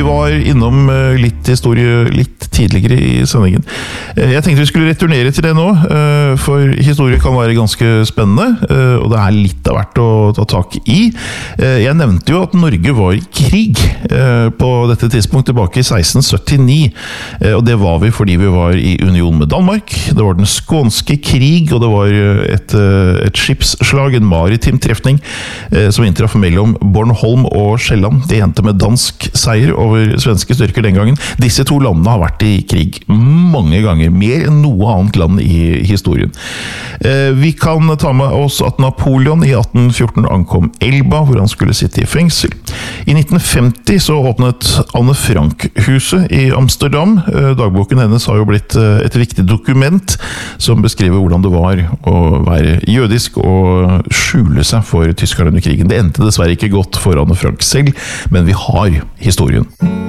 Vi var innom litt historie litt tidligere i sendingen. Jeg tenkte vi skulle returnere til det nå, for historie kan være ganske spennende, og det litt av hvert å ta tak i. Jeg nevnte jo at Norge var i krig på dette tidspunkt tilbake i 1679, og det var vi fordi vi var i union med Danmark. Det var den skånske krig, og det var et skipsslag, en maritim trefning, som inntraff mellom Bornholm og Sjælland. Det endte med dansk seier over svenske styrker den gangen. Disse to landene har vært i krig mange ganger, mer enn noe annet land i historien. Vi kan ta med oss at Napoleon i 1814 ankom Elba, hvor han skulle sitte i fengsel. I 1950 så åpnet Anne Frank-huset i Amsterdam. Dagboken hennes har jo blitt et viktig dokument som beskriver hvordan det var å være jødisk og skjule seg for tyskerne under krigen. Det endte dessverre ikke godt for Anne Frank selv, men vi har historien.